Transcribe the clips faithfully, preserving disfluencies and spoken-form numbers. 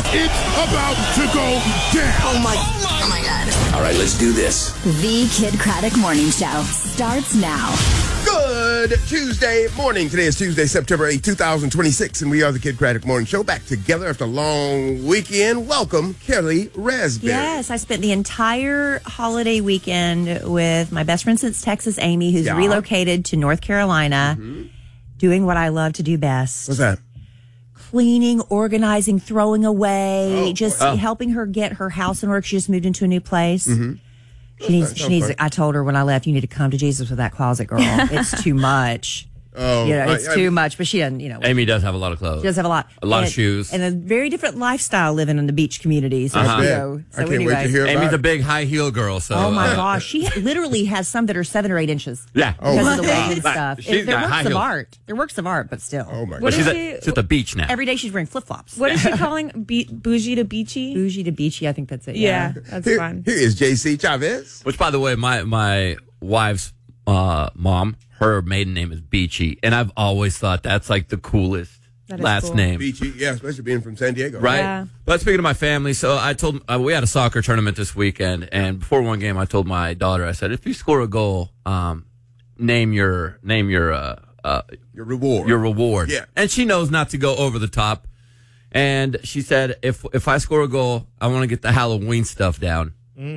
It's about to go down. Oh my, oh my God. All right, let's do this. The Kid Craddock Morning Show starts now. Good Tuesday morning. Today is Tuesday, September eighth, twenty twenty-six, and we are the Kid Craddock Morning Show, back together after a long weekend. Welcome, Kelly Raspberry. Yes, I spent the entire holiday weekend with my best friend since Texas, Amy, who's Yeah. relocated to North Carolina, Mm-hmm. doing what I love to do best. What's that? Cleaning, organizing, throwing away, Oh, just boy. Oh. helping her get her house in order. She just moved into a new place. Mm-hmm. She needs. That She sounds needs. fun. I told her when I left, you need to come to Jesus with that closet, girl. It's too much. Oh, you know, it's I- I- too much. But she doesn't. You know, Amy does have a lot of clothes. she does have a lot. A lot of And- shoes. and a very different lifestyle living in the beach community. So, Uh-huh. you Yeah. know, so I can't anyway. wait to hear about Amy's it. a big high heel girl, so. Oh my uh, gosh, she ha- literally has some that are seven or eight inches. Yeah. Oh, Because my of the weight God. and stuff. She's It- they're got high works of heels. art. They're works of art, but still. Oh, my What God. She's is at, she- she's at the beach now. Every day she's wearing flip flops. What is she calling? Be- bougie to beachy? Bougie to beachy, I think that's it. Yeah, Yeah. that's Here, fun. here is J C Chavez. Which, by the way, my my wife's uh, mom, her maiden name is Beachy, and I've always thought that's like the coolest That is last cool. name. Beachy, yeah, especially being from San Diego. Right. Yeah. But speaking of my family, so I told uh, we had a soccer tournament this weekend, and before one game, I told my daughter, I said, if you score a goal, um, name your name your uh, uh, Your reward. your reward. Yeah. And she knows not to go over the top. And she said, if if I score a goal, I want to get the Halloween stuff down.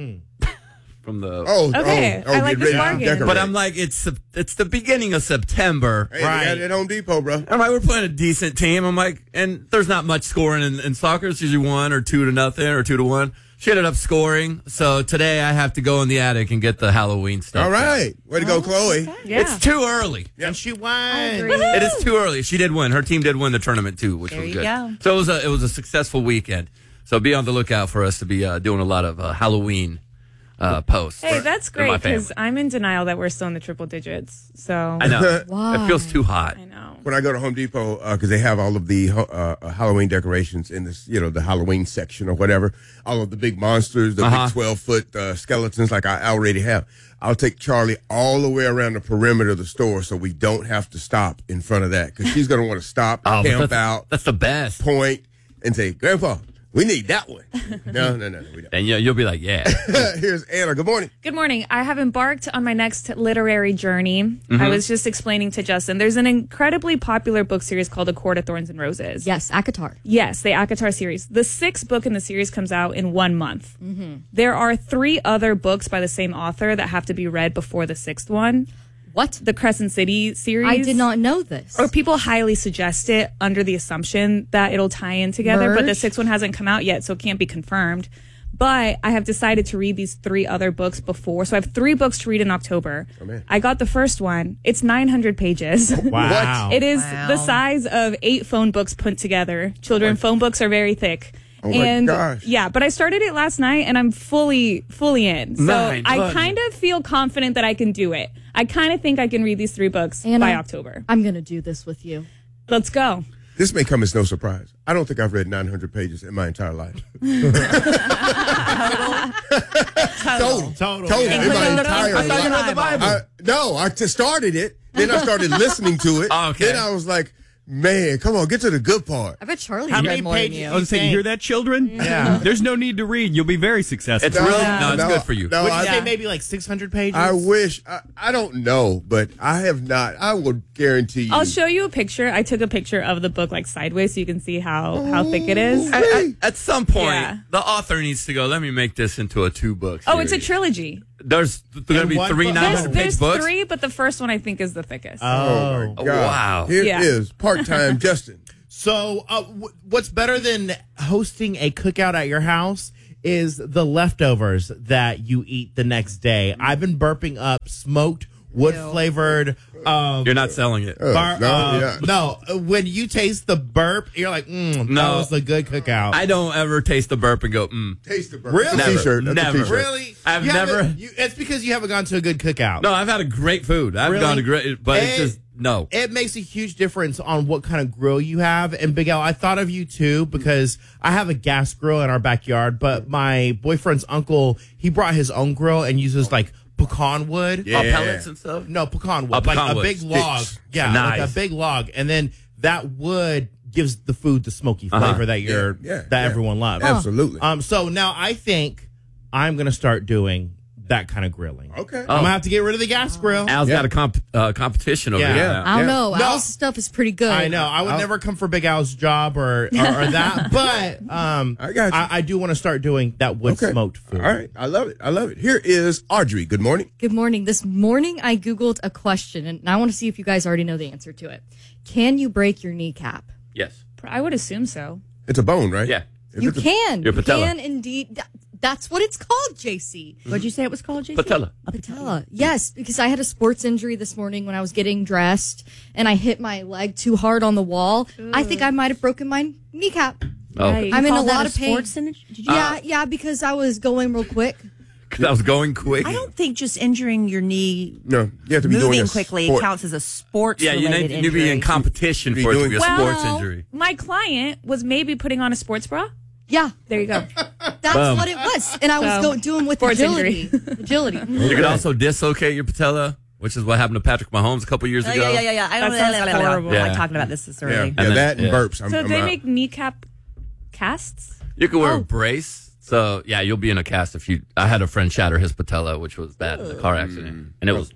From the Oh, Okay, oh, oh, I like get this ready to bargain. decorate. But I'm like, it's it's the beginning of September. Hey, right. Got it at Home Depot, bro. I'm like, we're playing a decent team. I'm like, and there's not much scoring in, in soccer. It's usually one or two to nothing or two to one. She ended up scoring. So today I have to go in the attic and get the Halloween stuff. All right. Way to go, Chloe. Yeah. It's too early. And she won. It is too early. She did win. Her team did win the tournament too, which There was you good. go. So it was a it was a successful weekend. So be on the lookout for us to be uh, doing a lot of uh, Halloween uh, posts. Hey, for- that's for my great because family. I'm in denial that we're still in the triple digits. So I know. Wow. It feels too hot. I know. When I go to Home Depot, because they have all of the uh, Halloween decorations in this, you know, the Halloween section or whatever, all of the big monsters, the Uh-huh. big twelve-foot uh, skeletons like I already have. I'll take Charlie all the way around the perimeter of the store so we don't have to stop in front of that, because she's going to want to stop, Oh, but camp that's, out, that's the best. point, and say, Grandpa, we need that one. No, no, no, no, we don't. And you, you'll be like, yeah. Here's Anna. Good morning. Good morning. I have embarked on my next literary journey. Mm-hmm. I was just explaining to Justin, there's an incredibly popular book series called A Court of Thorns and Roses. Yes, ACOTAR. Yes, the ACOTAR series. The sixth book in the series comes out in one month. There are three other books by the same author that have to be read before the sixth one. What? The Crescent City series. I did not know this. Or people highly suggest it under the assumption that it'll tie in together, but the Merge? sixth one hasn't come out yet, so it can't be confirmed. But I have decided to read these three other books before. So I have three books to read in October. man. I got the first one. It's nine hundred pages. Wow. It is Wow. the size of eight phone books put together. Children phone books are very thick. Oh my and gosh. yeah, but I started it last night and I'm fully, fully in. So Nine I hundred. kind of feel confident that I can do it. I kind of think I can read these three books Anna, by October. I'm going to do this with you. Let's go. This may come as no surprise. I don't think I've read nine hundred pages in my entire life. Total. Total. Total. In my Including the- entire I thought you life. read the Bible. I, no, I just started it. Then I started listening to it. Oh, okay. Then I was like, man, come on, get to the good part. I bet Charlie's How read many more than pages you. I was saying, you hear that, children? Yeah. There's no need to read. You'll be very successful. It's really, no, it's No, good for you. No, Would you I, say maybe like six hundred pages? I wish. I, I don't know, but I have not. I will guarantee you. I'll show you a picture. I took a picture of the book like sideways so you can see how, how thick it is. At, at, at some point, Yeah. the author needs to go, let me make this into a two-book Oh, it's a series." trilogy. There's going to In be one three book? There's, 900 page there's books. three, but the first one I think is the thickest. Oh. God. Wow. Here Yeah. is part-time Justin. So, uh, w- what's better than hosting a cookout at your house is the leftovers that you eat the next day. I've been burping up smoked wood flavored. Um, You're not selling it. Uh, bar- no, uh, yeah. no, uh, when you taste the burp, you're like, mm, that No. was a good cookout. I don't ever taste the burp and go, mm. Taste the burp. Really? That's a Never. t-shirt. That's Never. a t-shirt. really? I've You never- haven't- You, it's because you haven't gone to a good cookout. No, I've had a great food. I've Really? gone to great, but it's It- just, no. It makes a huge difference on what kind of grill you have. And Big Al, I thought of you too because I have a gas grill in our backyard, but my boyfriend's uncle, he brought his own grill and uses like pecan wood. Yeah. Oh, pellets and stuff? No, pecan wood. Oh, like pecan a wood. big log. Sticks. Yeah, Nice. like a big log. And then that wood gives the food the smoky flavor Uh-huh. that you're Yeah, yeah, that yeah. everyone loves. Absolutely. Um, so now I think I'm gonna start doing that kind of grilling. Okay. I'm gonna have to get rid of the gas grill. Al's Yeah. got a comp- uh, competition over Yeah. here. Yeah. I don't know. No. Al's stuff is pretty good. I know. I would I'll- never come for Big Al's job or or, or that, but um, I got you. I, I do want to start doing that wood Okay. smoked food. All right. I love it. I love it. Here is Audrey. Good morning. Good morning. This morning I Googled a question and I want to see if you guys already know the answer to it. Can you break your kneecap? Yes. I would assume so. It's a bone, right? Yeah. If You it's a- can. Your You patella. can indeed. Th- That's what it's called, J C. What'd you say it was called, J C? Patella. A Patella. Yes, because I had a sports injury this morning when I was getting dressed and I hit my leg too hard on the wall. I think I might have broken my kneecap. Oh, Right. I'm in a Call that lot of pain. sports in- did you- Yeah, yeah, because I was going real quick. because I was going quick. I don't think just injuring your knee No, you have to be doing moving a quickly sport. counts as a sports Yeah, you related need, you need to be in injury. competition Be for it to doing- be a Well, sports injury. My client was maybe putting on a sports bra. Yeah, There you go. that's Boom. what it was. And I was So, go- doing with sports agility. Agility. You could also dislocate your patella, which is what happened to Patrick Mahomes a couple years Oh, ago. yeah, yeah, yeah, yeah. I don't That sounds know. horrible. I'm Yeah. like talking about this this Yeah, early. yeah then- that and yeah. burps. I'm, So I'm they out. make kneecap casts? You could wear Oh. a brace. So, yeah, you'll be in a cast if you. I had a friend shatter his patella, which was bad in a car accident. And it was.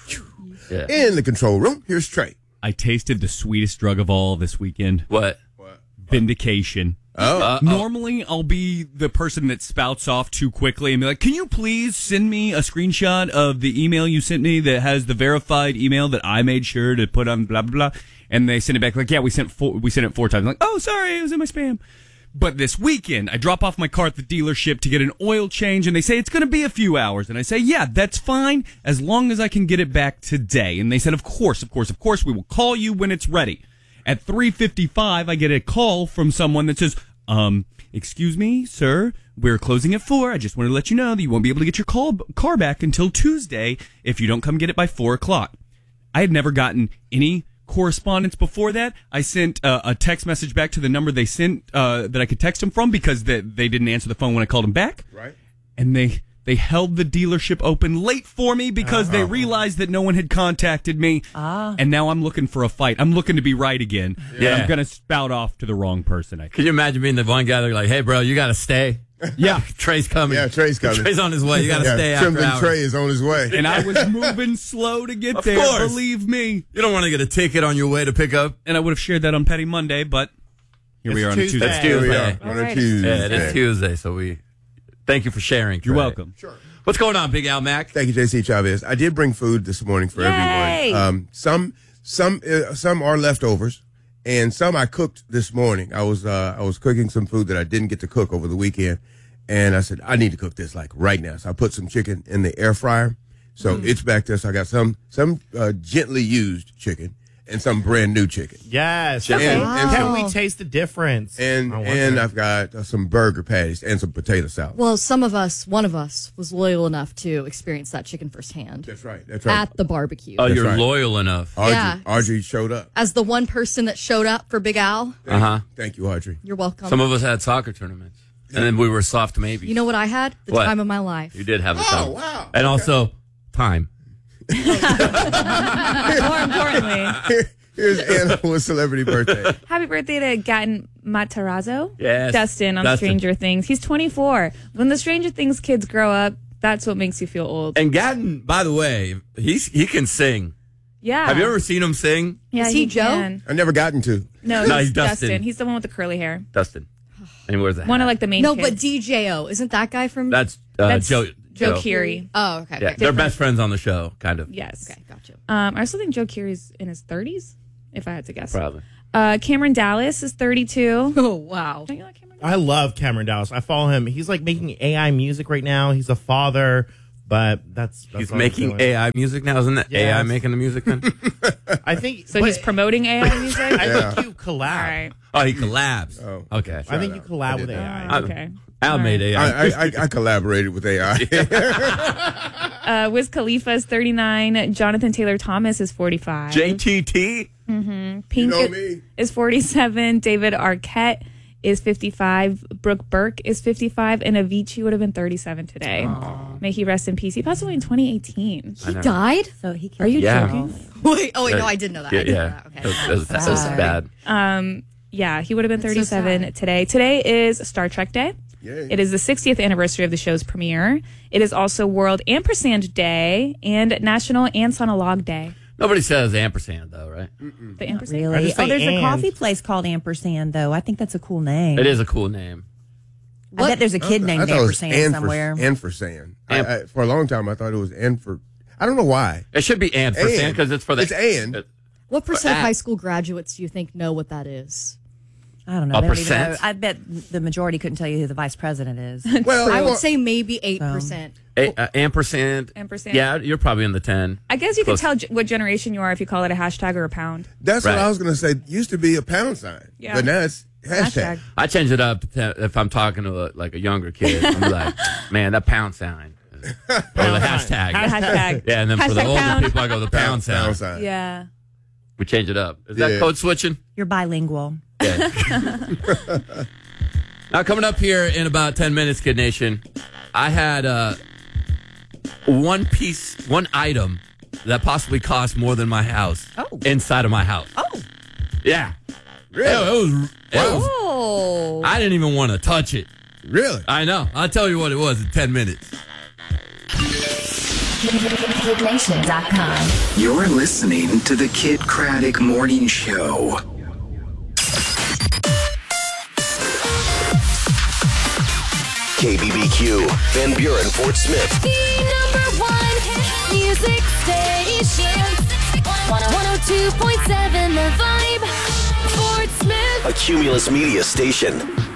Yeah. in the control room. Here's Trey. I tasted the sweetest drug of all this weekend. What? Vindication. Oh, Uh, Normally, I'll be the person that spouts off too quickly and be like, can you please send me a screenshot of the email you sent me that has the verified email that I made sure to put on blah, blah, blah. And they send it back like, yeah, we sent four, we sent it four times. I'm like, oh, sorry, it was in my spam. But this weekend, I drop off my car at the dealership to get an oil change, and they say it's going to be a few hours. And I say, yeah, that's fine, as long as I can get it back today. And they said, of course, of course, of course, we will call you when it's ready. At three fifty-five, I get a call from someone that says, um, excuse me, sir, we're closing at four. I just want to let you know that you won't be able to get your call, car back until Tuesday if you don't come get it by four o'clock. I had never gotten any correspondence before that. I sent uh, a text message back to the number they sent uh, that I could text them from because they, they didn't answer the phone when I called them back. right. And they they held the dealership open late for me because they realized that no one had contacted me. Ah. And now I'm looking for a fight. I'm looking to be right again. Yeah. And I'm going to spout off to the wrong person, I think. Can you imagine being the one guy that's like, hey, bro, you got to stay? Yeah. Trey's coming. Yeah, Trey's coming. Trey's on his way. You got to Yeah, stay after Trimmed hours. Trey is on his way. And I was moving slow to get Of there, course. believe me. You don't want to get a ticket on your way to pick up. And I would have shared that on Petty Monday, but here we It's are on Tuesday. a Tuesday. That's Here we Tuesday. are on a Alrighty. Tuesday. Yeah, it is Tuesday, so we thank you for sharing. You're Trey. welcome. Sure. What's going on, Big Al Mac? Thank you, J C Chavez. I did bring food this morning for Yay! everyone. Um, some, some, uh, some are leftovers, and some I cooked this morning. I was, uh, I was cooking some food that I didn't get to cook over the weekend, and I said I need to cook this like right now. So I put some chicken in the air fryer. So it's back there. So I got some, some uh, gently used chicken and some brand new chicken. Yes. Okay. And, Wow. can we taste the difference? And I wonder. and I've got uh, some burger patties and some potato salad. Well, some of us, one of us, was loyal enough to experience that chicken firsthand That's right. That's right. at the barbecue. Oh, That's you're right. loyal enough. Audrey, Yeah. Audrey showed up. As the one person that showed up for Big Al, Uh huh. Thank you, Audrey. you're welcome. Some of us had soccer tournaments, and then we were soft maybes. you know what I had? The What? time of my life. You did have the Oh, time. wow. And Okay. also time. More importantly, Here's Anna with celebrity birthday. happy birthday to Gatton Matarazzo. Yes. Dustin on Dustin. Stranger Things. He's twenty-four. When the Stranger Things kids grow up, that's what makes you feel old. And Gatton, by the way, he's he can sing. Yeah. Have you ever seen him sing? Yeah, Is he Joe? can. I never gotten to. No, No, he's, he's Dustin. Dustin. He's the one with the curly hair. Dustin. And he wears the One hat. of like the main No, kids. but D J O. Isn't that guy from? That's, uh, That's Joe. Joe Keery. Oh, okay. Yeah, okay. they're best friends on the show, kind of. Yes. Okay, gotcha. Um, I also think Joe Keery's in his thirties, if I had to guess. Probably. Uh, Cameron Dallas is thirty-two. Oh, wow. Don't you like Cameron? I love Cameron Dallas. I follow him. He's like making A I music right now. He's a father, but that's, that's He's what I'm making doing. A I music now, isn't that A I Yes. making the music then? I think So but he's promoting A I music? I Yeah. think you collab. All right. Oh, he collabs. Oh. Okay. I think you out. collab I with did A that. I. Oh, okay. Al All made right. A I. I, I, I, I collaborated with A I. Uh, Wiz Khalifa is thirty-nine. Jonathan Taylor Thomas is forty-five. J T T? Pink You know is- me. is forty-seven. David Arquette is fifty-five. Brooke Burke is fifty-five. And Avicii would have been thirty-seven today. May he rest in peace. He passed away in twenty eighteen. He died? So he Are you Yeah. joking? Wait, oh, wait, no, I didn't know that. I Yeah, didn't yeah. know that. Okay. That was, that was- that was sorry. bad. Um, Yeah, he would have been That's so thirty-seven sad. today. Today is Star Trek Day. Yay. It is the sixtieth anniversary of the show's premiere. It is also World Ampersand Day and National Ants on a Log Day. Nobody says ampersand, though, right? The ampersand. I Really? just Oh, say there's a and. coffee place called Ampersand, though. I think that's a cool name. It is a cool name. I bet there's a kid I named thought it was Ampersand and somewhere. For, and for sand. I, Amp- I, for a long time, I thought it was and for. I don't know why. It should be and for And. sand because it's for the. It's and. What percent of at- high school graduates do you think know what that is? I don't know. A They don't even percent? know. I bet the majority couldn't tell you who the vice president is. Well, I well, would say maybe eight percent. A, uh, ampersand. Ampersand. Yeah, you're probably in the ten. I guess you can Close. tell g- what generation you are if you call it a hashtag or a pound. that's Right. what I was going to say. Used to be a pound sign, Yeah. but now it's hashtag. Hashtag. I change it up to- if I'm talking to a, like a younger kid. I'm like, man, that pound sign. Or the hashtag. The hashtag. Yeah, and then for the Hashtag older pound. people, I go the pound sign. Pound sign. Yeah. We change it up. Is Yeah. that code switching? You're bilingual. Yeah. Now, coming up here in about ten minutes, Kid Nation, I had uh, one piece, one item that possibly cost more than my house Oh. inside of my house. Oh. Yeah. Really? It, it was, it was- Oh. I didn't even want to touch it. Really? I know. I'll tell you what it was in ten minutes. Kid Nation dot com. You're listening to the Kid Craddock Morning Show. K B B Q, Van Buren, Fort Smith. The number one hit music station. one oh two point seven The Vibe. Fort Smith. A Cumulus Media station.